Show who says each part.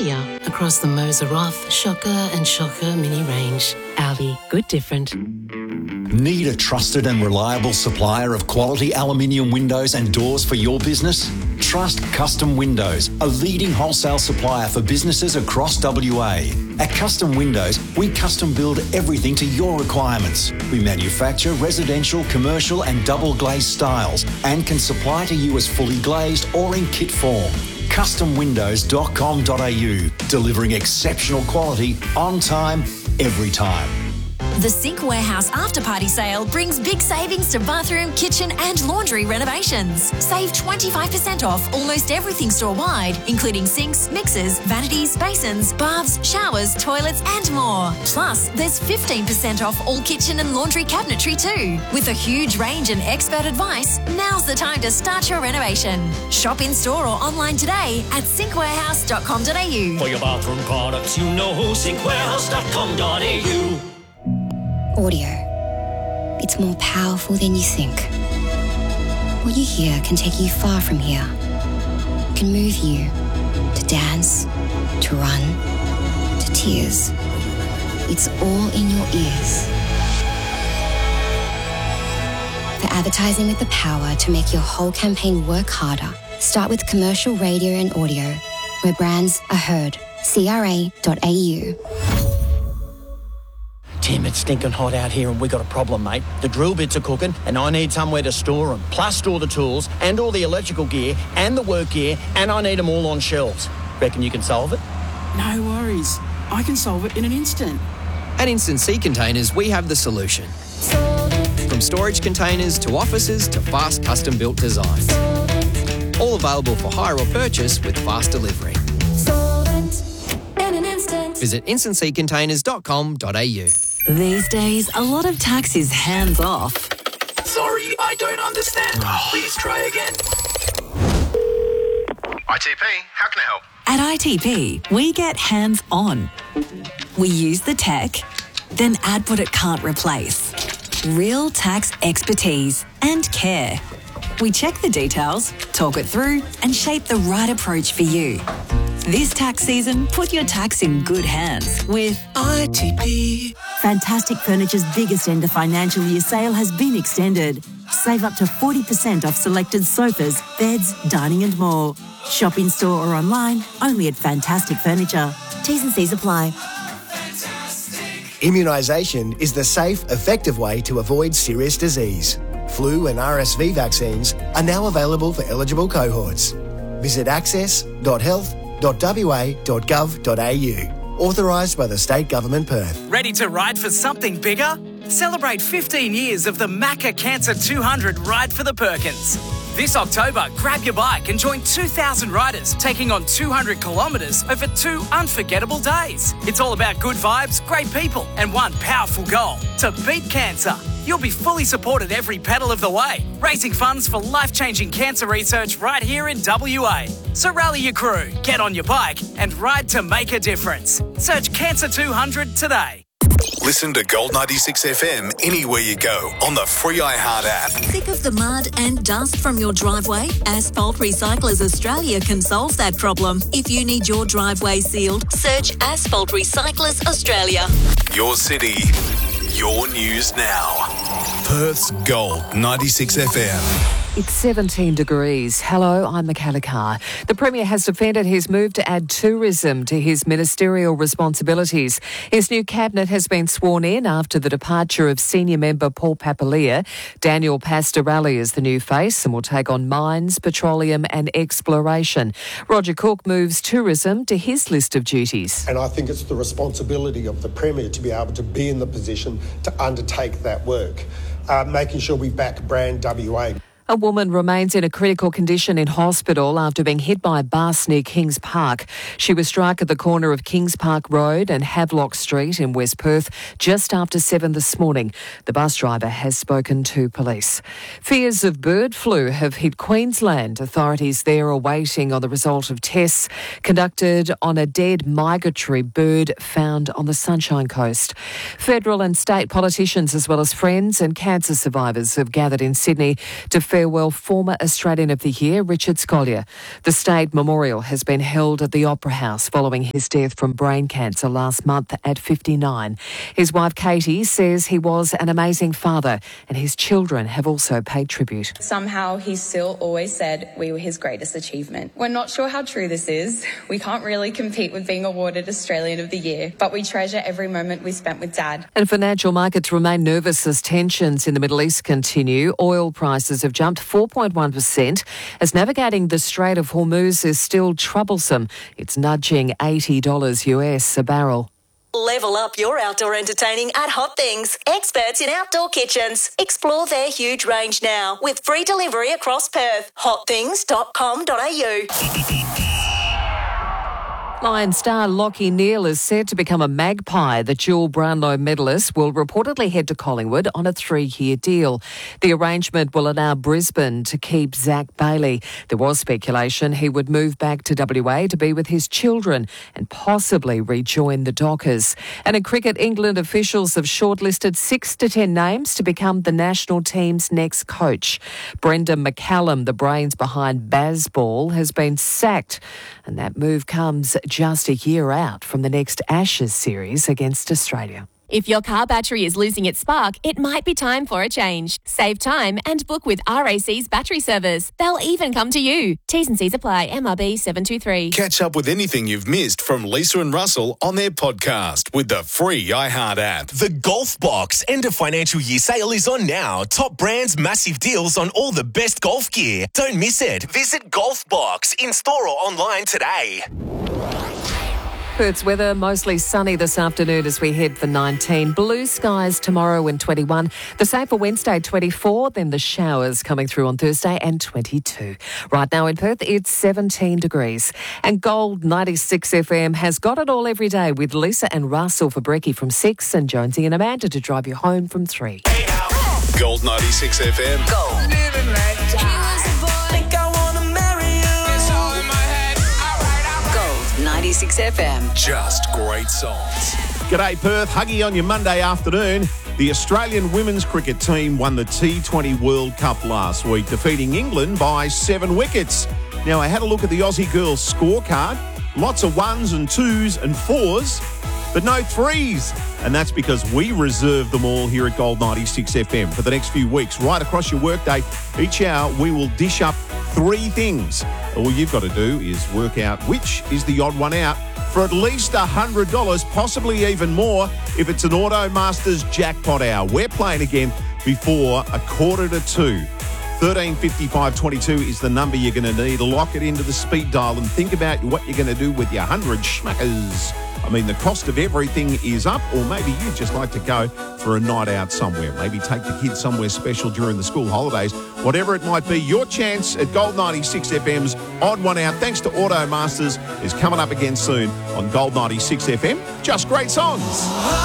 Speaker 1: Australia across the Moser Roth, Shocker and Shocker Mini range. Audi, good different.
Speaker 2: Need a trusted and reliable supplier of quality aluminium windows and doors for your business? Trust Custom Windows, a leading wholesale supplier for businesses across WA. At Custom Windows, we custom build everything to your requirements. We manufacture residential, commercial and double glazed styles and can supply to you as fully glazed or in kit form. CustomWindows.com.au, delivering exceptional quality on time, every time.
Speaker 3: The Sink Warehouse After-Party Sale brings big savings to bathroom, kitchen and laundry renovations. Save 25% off almost everything store-wide, including sinks, mixers, vanities, basins, baths, showers, toilets and more. Plus, there's 15% off all kitchen and laundry cabinetry too. With a huge range and expert advice, now's the time to start your renovation. Shop in-store or online today at sinkwarehouse.com.au.
Speaker 4: For your bathroom products, you know sinkwarehouse.com.au.
Speaker 5: Audio. It's more powerful than you think. What you hear can take you far from here. Can move you to dance, to run, to tears. It's all in your ears. For advertising with the power to make your whole campaign work harder, start with commercial radio and audio, where brands are heard. CRA.au.
Speaker 6: Tim, it's stinking hot out here and we got a problem, mate. The drill bits are cooking and I need somewhere to store them, plus store the tools and all the electrical gear and the work gear, and I need them all on shelves. Reckon you can solve it?
Speaker 7: No worries. I can solve it in an instant.
Speaker 8: At Instant Sea Containers, we have the solution. From storage containers to offices to fast custom-built designs. All available for hire or purchase with fast delivery. Visit instantseacontainers.com.au.
Speaker 9: These days, a lot of tax is hands off.
Speaker 10: Sorry, I don't understand. Please try again.
Speaker 11: ITP, how can I help?
Speaker 9: At ITP, we get hands on. We use the tech, then add what it can't replace. Real tax expertise and care. We check the details, talk it through, and shape the right approach for you. This tax season, put your tax in good hands with ITP.
Speaker 12: Fantastic Furniture's biggest end of financial year sale has been extended. Save up to 40% off selected sofas, beds, dining and more. Shop in store or online, only at Fantastic Furniture. T's and C's apply.
Speaker 13: Immunisation is the safe, effective way to avoid serious disease. Flu and RSV vaccines are now available for eligible cohorts. Visit access.health.wa.gov.au. Authorised by the State Government Perth.
Speaker 14: Ready to ride for something bigger? Celebrate 15 years of the Macca Cancer 200 Ride for the Perkins. This October, grab your bike and join 2,000 riders taking on 200 kilometres over 2 unforgettable days. It's all about good vibes, great people and one powerful goal: to beat cancer. You'll be fully supported every pedal of the way, raising funds for life-changing cancer research right here in WA. So rally your crew, get on your bike and ride to make a difference. Search Cancer 200 today.
Speaker 11: Listen to Gold 96 FM anywhere you go on the free iHeart app.
Speaker 3: Sick of the mud and dust from your driveway? Asphalt Recyclers Australia can solve that problem. If you need your driveway sealed, search Asphalt Recyclers Australia.
Speaker 11: Your city, your news now. Perth's Gold 96 FM.
Speaker 15: It's 17 degrees. Hello, I'm Michaela Carr. The Premier has defended his move to add tourism to his ministerial responsibilities. His new cabinet has been sworn in after the departure of senior member Paul Papalia. Daniel Pastorelli is the new face and will take on mines, petroleum and exploration. Roger Cook moves tourism to his list of duties.
Speaker 16: And I think it's the responsibility of the Premier to be able to be in the position to undertake that work, making sure we back brand WA.
Speaker 15: A woman remains in a critical condition in hospital after being hit by a bus near Kings Park. She was struck at the corner of Kings Park Road and Havelock Street in West Perth just after 7 this morning. The bus driver has spoken to police. Fears of bird flu have hit Queensland. Authorities there are waiting on the result of tests conducted on a dead migratory bird found on the Sunshine Coast. Federal and state politicians as well as friends and cancer survivors have gathered in Sydney to farewell former Australian of the Year, Richard Scolyer. The State Memorial has been held at the Opera House following his death from brain cancer last month at 59. His wife Katie says he was an amazing father, and his children have also paid tribute.
Speaker 17: Somehow he still always said we were his greatest achievement. We're not sure how true this is. We can't really compete with being awarded Australian of the Year, but we treasure every moment we spent with Dad.
Speaker 15: And financial markets remain nervous as tensions in the Middle East continue. Oil prices have jumped 4.1% as navigating the Strait of Hormuz is still troublesome. It's nudging $80 US a barrel.
Speaker 18: Level up your outdoor entertaining at Hot Things. Experts in outdoor kitchens. Explore their huge range now with free delivery across Perth. hotthings.com.au.
Speaker 15: Lion star Lachie Neale is set to become a Magpie. The dual Brownlow medalist will reportedly head to Collingwood on a 3-year deal. The arrangement will allow Brisbane to keep Zach Bailey. There was speculation he would move back to WA to be with his children and possibly rejoin the Dockers. And in cricket, England officials have shortlisted 6 to 10 names to become the national team's next coach. Brendan McCallum, the brains behind Bazball, has been sacked, and that move comes just a year out from the next Ashes series against Australia.
Speaker 19: If your car battery is losing its spark, it might be time for a change. Save time and book with RAC's battery service. They'll even come to you. T's and C's apply. MRB 723.
Speaker 11: Catch up with anything you've missed from Lisa and Russell on their podcast with the free iHeart app.
Speaker 20: The Golf Box end of financial year sale is on now. Top brands, massive deals on all the best golf gear. Don't miss it. Visit Golf Box in store or online today.
Speaker 15: Perth's weather, mostly sunny this afternoon as we head for 19. Blue skies tomorrow and 21. The same for Wednesday, 24. Then the showers coming through on Thursday and 22. Right now in Perth, it's 17 degrees. And Gold 96 FM has got it all every day with Lisa and Russell for Brekkie from 6 and Jonesy and Amanda to drive you home from 3.
Speaker 11: Gold 96 FM.
Speaker 18: Gold.
Speaker 11: Living like
Speaker 18: Think I wanna marry you.
Speaker 11: It's all in my head.
Speaker 18: Gold 96 FM.
Speaker 11: Just great songs.
Speaker 21: G'day Perth, Huggy on your Monday afternoon. The Australian women's cricket team won the T20 World Cup last week, defeating England by 7 wickets. Now, I had a look at the Aussie girls' scorecard. Lots of 1s and 2s and 4s, but no 3s. And that's because we reserve them all here at Gold 96 FM for the next few weeks. Right across your workday, each hour we will dish up 3 things. All you've got to do is work out which is the odd one out for at least $100, possibly even more if it's an Auto Masters jackpot hour. We're playing again before 1:45. 135522 is the number you're going to need. Lock it into the speed dial and think about what you're going to do with your 100 schmackers. I mean, the cost of everything is up, or maybe you'd just like to go for a night out somewhere. Maybe take the kids somewhere special during the school holidays. Whatever it might be, your chance at Gold 96 FM's Odd One Out, thanks to Auto Masters, is coming up again soon on Gold 96 FM. Just great songs.